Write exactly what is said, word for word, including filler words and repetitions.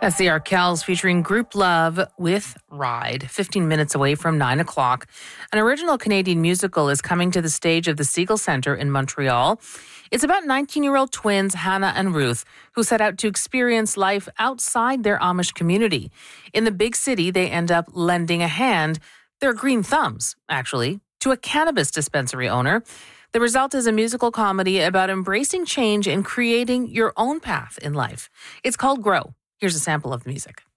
That's the Arkells featuring Group Love with Ride, fifteen minutes away from nine o'clock. An original Canadian musical is coming to the stage of the Siegel Centre in Montreal. It's about nineteen-year-old twins Hannah and Ruth, who set out to experience life outside their Amish community. In the big city, they end up lending a hand, their green thumbs, actually, to a cannabis dispensary owner. The result is a musical comedy about embracing change and creating your own path in life. It's called Grow. Here's a sample of the music.